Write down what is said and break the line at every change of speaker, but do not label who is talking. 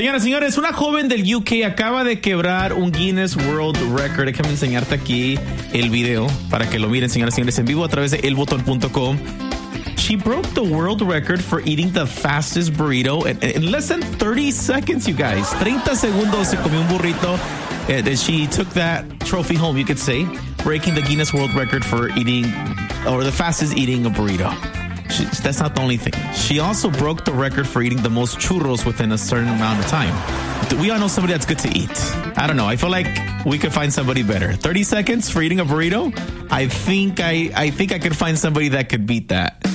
Señoras y señores, una joven del UK acaba de quebrar un Guinness World Record. Déjame enseñarte aquí el video para que lo miren, señoras y señores, en vivo a través de elbotón.com. She broke the world record for eating the fastest burrito in less than 30 seconds, you guys. 30 segundos se comió un burrito. She took that trophy home, you could say, breaking the Guinness World Record for eating, or the fastest eating a burrito. That's not the only thing. She also broke the record for eating the most churros within a certain amount of time. We all know somebody that's good to eat. I don't know. I feel like we could find somebody better. 30 seconds for eating a burrito? I think I could find somebody that could beat that.